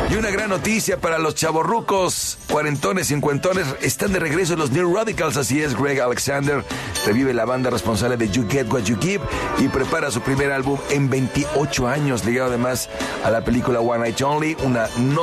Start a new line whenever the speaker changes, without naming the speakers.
Y una gran noticia para los chavorrucos, cuarentones, cincuentones, están de regreso los New Radicals, así es, Greg Alexander revive la banda responsable de You Get What You Give y prepara su primer álbum en 28 años, ligado además a la película One Night Only, una